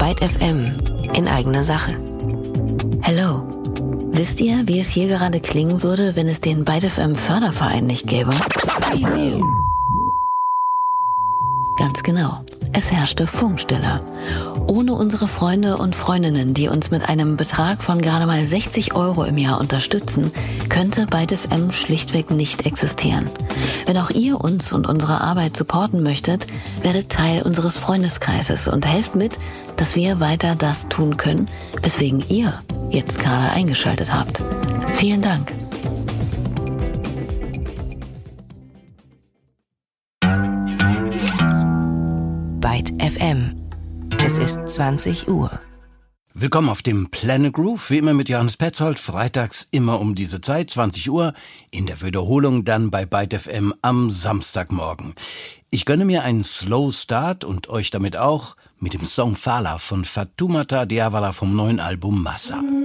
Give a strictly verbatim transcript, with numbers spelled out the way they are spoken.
Byte F M in eigener Sache. Hello. Wisst ihr, wie es hier gerade klingen würde, wenn es den Byte F M Förderverein nicht gäbe? Ganz genau. Es herrschte Funkstille. Ohne unsere Freunde und Freundinnen, die uns mit einem Betrag von gerade mal sechzig Euro im Jahr unterstützen, könnte Byte F M schlichtweg nicht existieren. Wenn auch ihr uns und unsere Arbeit supporten möchtet, werdet Teil unseres Freundeskreises und helft mit, dass wir weiter das tun können, weswegen ihr jetzt gerade eingeschaltet habt. Vielen Dank. Byte F M. Es ist zwanzig Uhr. Willkommen auf dem Planet Groove, wie immer mit Johannes Petzold, freitags immer um diese Zeit, zwanzig Uhr, in der Wiederholung dann bei Byte F M am Samstagmorgen. Ich gönne mir einen Slow Start und euch damit auch mit dem Song Fala von Fatoumata Diawara vom neuen Album Massa.